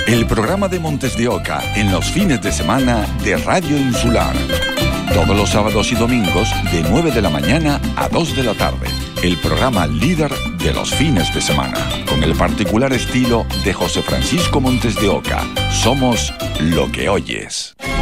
el programa de Montes de Oca en los fines de semana de Radio Insular. Todos los sábados y domingos de 9 de la mañana a 2 de la tarde. El programa líder de los fines de semana. Con el particular estilo de José Francisco Montes de Oca. Somos lo que oyes.